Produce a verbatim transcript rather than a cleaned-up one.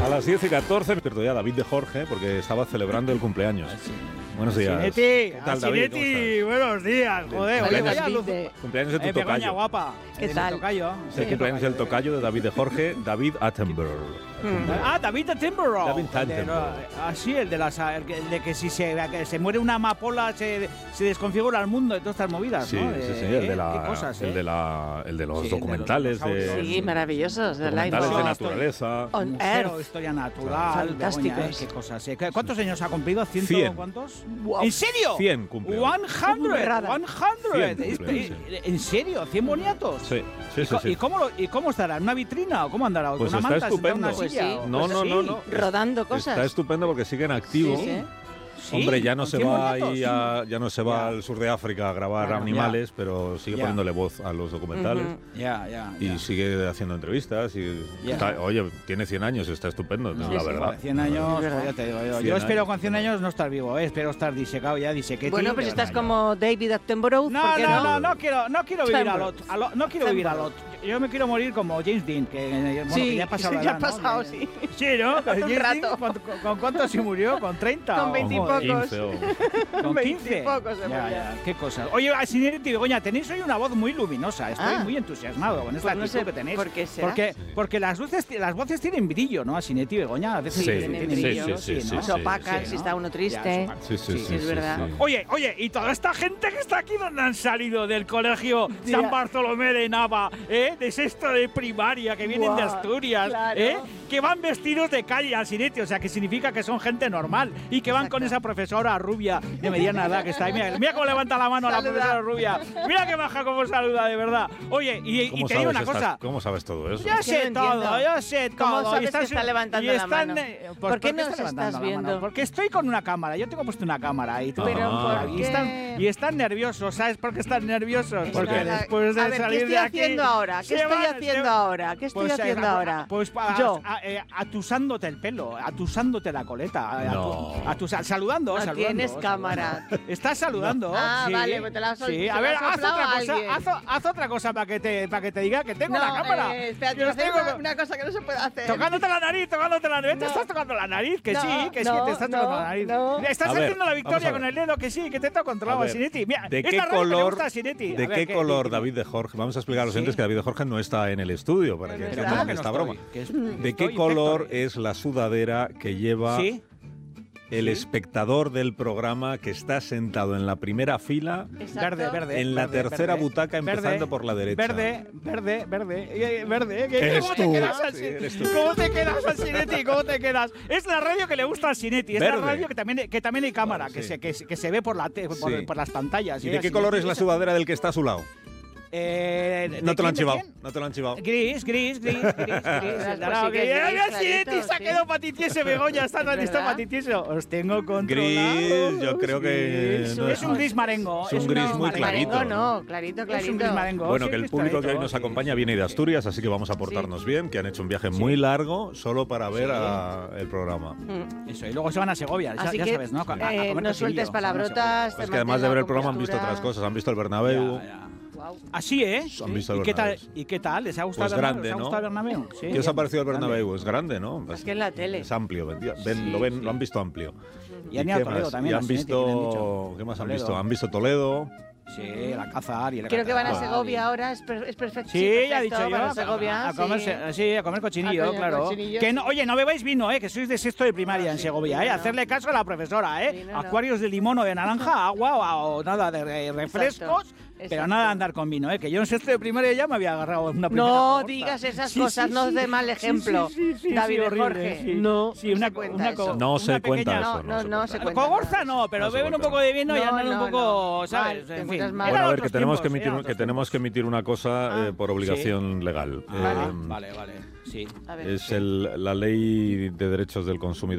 A las diez y catorce me despierto ya David de Jorge porque estaba celebrando el cumpleaños. Sí. Buenos días. Sineti, ¿Qué tal, David? Sineti, buenos días, joder. Cumpleaños, Vaya luz. de... cumpleaños de tu Eh, Begoña, tocayo. guapa. ¿Qué De tal? mi tocayo. Es el cumpleaños del tocayo de David de Jorge, David Attenborough. Ah, David Attenborough. David El de- Attenborough. Ah, sí, el de, las, el que- el de que si se, que se muere una amapola se, se desconfigura el mundo de todas estas movidas, Sí, ¿no? sí, sí, Eh, el de, la, qué cosas, el ¿eh? de, la, el de los Sí, el de los documentales de, dinosaurios. Sí, maravillosos. De Life documentales de on, naturaleza. on Museo, Earth. historia natural, Fantásticos. Begoña, ¿eh? Qué cosas, ¿eh? ¿Cuántos años ha cumplido? ¿Ciento Cien. cuántos? Wow. ¿En serio? cien cumple. cien, Burrada. cien. Cien Es- cumple, eh, ¿En serio? ¿cien boniatos? Sí, sí, ¿Y, sí, co- sí. ¿y, cómo lo- ¿Y cómo estará? ¿En una vitrina o cómo andará? ¿Con Pues una está manta sentada en una estupendo. silla? Pues sí, No, pues no, sí, no, no. rodando cosas. Está estupendo porque sigue en activo. Sí, sí. Sí, Hombre, ya no con se cien va boniatos. ahí a- ya no se va Ya. al sur de África a grabar Claro, animales, pero sigue Ya. poniéndole voz a los documentales. Ujú. Ya, ya. Y ya. sigue haciendo entrevistas y Ya. está- oye, tiene cien años, está estupendo, No, la sí, verdad. Con cien años, Es verdad. pues ya te digo yo. cien Yo espero años, con cien cien años no estar vivo, ¿eh? Espero estar disecado ya, disequete. Bueno, pues de estás verdad, como David Attenborough. No, ¿por qué no, no? no, no quiero, no quiero vivir a Attenborough. lot, a lo- no quiero vivir a lot. Yo me quiero morir como James Dean, que, eh, bueno, Sí, que ya ha pasado la ya edad, ha ¿no? pasado, Que- sí. Sí, ¿no? Con Un James Dean, rato. ¿con, con, con cuánto se murió? ¿Con treinta? Con o- veinte y joder, pocos. quince o- Con veinte y quince. pocos se Ya, murió. ya, qué cosas. Oye, Sinetti y Begoña, tenéis hoy una voz muy luminosa. Estoy Ah. muy entusiasmado con esta Pues no actitud sé que tenéis. por qué será. Porque, porque las, luces, las voces tienen brillo, ¿no? Sinetti y Begoña a veces Sí, tienen sí, brillo. sí, sí, ¿no? sí, Se opacan Sí, si ¿no? está uno Ya, triste. se opacan. Sí, sí, sí, es sí, verdad. sí. Oye, oye, y toda esta gente que está aquí, ¿dónde han salido? Del colegio Ya. San Bartolomé de Nava, ¿eh? De sexto de primaria, que vienen de Buah, Asturias, claro. ¿eh? Que van vestidos de calle al Sinetti, o sea, que significa que son gente normal y que van Exacto. con esa profesora rubia de mediana edad que está ahí. Mira, mira cómo levanta la mano a la Saluda. profesora rubia. Mira que baja cómo saluda, de verdad. Oye, y, y ¿Cómo te digo sabes una estas- cosa. ¿Cómo sabes todo eso? Yo Es que sé no todo, entiendo. yo sé todo. ¿Cómo Y sabes están que está su- levantando y la están, mano? eh, pues, ¿Por qué está nos estás levantando la mano? viendo? Porque estoy con una cámara. Yo tengo puesto una cámara ahí. tú- Pero Ah. ¿por y, qué? están, y están nerviosos. ¿Sabes por qué están nerviosos? Está Porque la- después de a ver, salir ¿qué estoy de aquí, haciendo ahora? ¿Qué se estoy van- se- haciendo ahora? ¿Qué estoy Pues, eh, haciendo a- ahora? Pues a- Yo. a- eh, atusándote el pelo, atusándote la coleta, a- No. atu- atusa- saludando, No saludando. tienes saludando. cámara. Estás saludando. Ah, sí. vale, pues te la has sol- Sí, se a la ver, has haz soplado otra a cosa, alguien. haz, haz otra cosa para que te para que te diga que tengo la cámara. Eh, espérate, Yo voy a hacer tengo- una, una cosa que no se puede hacer. Tocándote la nariz, tocándote la nariz. ¿Te No. estás tocando la nariz? Que No, sí, que sí, no, que te estás no, tocando la nariz. no. Estás A ver, haciendo la vamos victoria a con ver. el dedo, que sí, que te toca controlado, A ver, Sinetti. Mira, ¿De es qué la radio que le color, gusta a Sinetti. de A ver, qué ¿qué- color qué- David de Jorge? Vamos a explicar a los Sí. oyentes que David de Jorge no está en el estudio para que Es Pero verdad. ¿cómo entiendan que no esta estoy? broma. Que es- ¿De qué estoy color perfecto. es la sudadera que lleva ¿Sí? el Sí. espectador del programa que está sentado en la primera fila, Exacto. Verde, verde. en la verde, tercera verde. butaca, empezando Verde, por la derecha? Verde, verde, verde, eh, verde. ¿Qué- Eres ¿Cómo tú. te quedas al Sí, Sin- eres tú. ¿Cómo te quedas al Sinetti? ¿Cómo te quedas? Es la radio que le gusta al Sinetti. Es Verde. la radio que también, que también hay cámara, Vale, que, sí. se, que, se- que se ve por, la te- por, Sí. por las pantallas. ¿Y ¿eh? de Al qué color es Sinetti. la sudadera del que está a su lado? Eh, ¿de No te lo han quién, de chivado, quién? no te lo han chivado. Gris, gris, gris, gris, gris. Pues Dará, sí que gris. es gris, Mira, clarito, Sinetti se ha sí. quedado patitiese, Begoña. Está tan ¿Es listo verdad? patitieso. Os tengo controlado. Gris, yo creo que Gris. no es un gris marengo. Es un gris muy marengo. clarito. Marengo no, clarito, Es clarito. un gris marengo. Bueno, sí, que el gris público que hoy clarito, nos sí. acompaña viene de Asturias, así que vamos a portarnos bien, que han hecho un viaje muy largo solo para ver a el programa. Mm. Eso, y luego se van a Segovia, ya, Así ya que sabes, ¿no? A- a eh, comer no cochinillo, sueltes se van a palabrotas. Pues te que además de mantén ver la el programa han visto compostura. otras cosas, han visto el Segovia. Bernabéu. Ya, ya. Guau. Así, ¿eh? Han visto el ¿Y qué tal? Bernabéu. ¿Y qué tal? ¿Les ha gustado Pues el Bernabéu? grande, ¿Les ha ¿no? gustado el Bernabéu? Sí, ¿Qué os ha bien, parecido el grande. Bernabéu? Es grande, ¿no? Es que en la tele. Es amplio, ven, ven- Sí, lo, ven, sí. lo han visto amplio. Y han ido qué a Toledo más? también, Y a han Sinetti, que le han visto, dicho. ¿qué más han Toledo. visto? Han visto Toledo. Sí, el Alcázar y el Creo que van a Alcázar. Segovia ahora, es, per- es perfecto. Sí, ya he dicho yo. Para a- Segovia, a, comer, sí. sí, a comer cochinillo, A comer claro. cochinillo, Que sí. no, oye, no bebáis vino, eh, que sois de sexto de primaria No, en sí, Segovia, eh. no. Hacerle caso a la profesora, eh. Sí, no, no. Acuarios de limón o de naranja, agua o, o nada de re- refrescos. Pero exacto. nada de andar con vino, ¿eh? Que yo en sexto de primaria ya me había agarrado una primera No cohorta. digas esas Sí, cosas, sí, no sí. de mal Sí, ejemplo. sí, sí, sí, David sí, de horrible, Jorge, sí. no, Sí, no una, se cuenta una eso. co- No una se cuenta pequeña- eso. No, no, no se cuenta. cuenta. Cogorza no, pero No se beben un cuenta. poco de vino y No, andan un no, poco, no. ¿sabes? Mal, En te fin. encuentras mal. Eran Bueno, a ver, otros que tenemos que tiempos, emitir, eran que otros tenemos que tiempos. emitir una cosa Ah, eh, por obligación legal. Vale, Eh, vale, vale. Sí. A ver. Es el, la ley de derechos del consumidor.